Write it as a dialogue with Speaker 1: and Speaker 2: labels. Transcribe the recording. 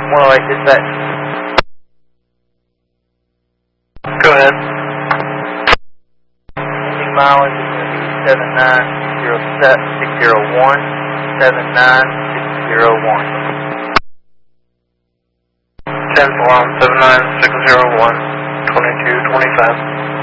Speaker 1: 108 dispatch.
Speaker 2: Go ahead.
Speaker 1: Ending mileage is going to be 79601. 79601.
Speaker 2: 10 alarm 79601, 2225.